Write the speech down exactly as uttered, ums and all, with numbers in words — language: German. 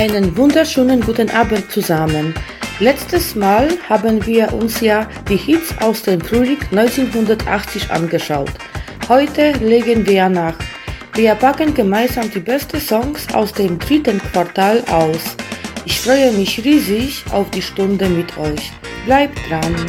Einen wunderschönen guten Abend zusammen. Letztes Mal haben wir uns ja die Hits aus dem Frühling neunzehnhundertachtzig angeschaut. Heute legen wir nach. Wir packen gemeinsam die besten Songs aus dem dritten Quartal aus. Ich freue mich riesig auf die Stunde mit euch. Bleibt dran!